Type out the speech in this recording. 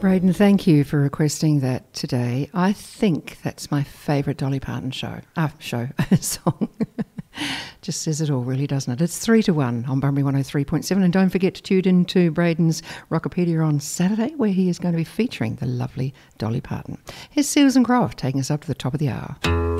Braden, thank you for requesting that today. I think that's my favourite Dolly Parton song. Just says it all, really, doesn't it? It's 3-1 on Bunbury 103.7. And don't forget to tune in to Braden's Rockopedia on Saturday, where he is going to be featuring the lovely Dolly Parton. Here's Seals and Croft taking us up to the top of the hour.